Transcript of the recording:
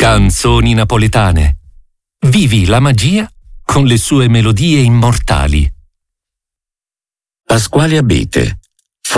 Canzoni napoletane. Vivi la magia con le sue melodie immortali. Pasquale Abete,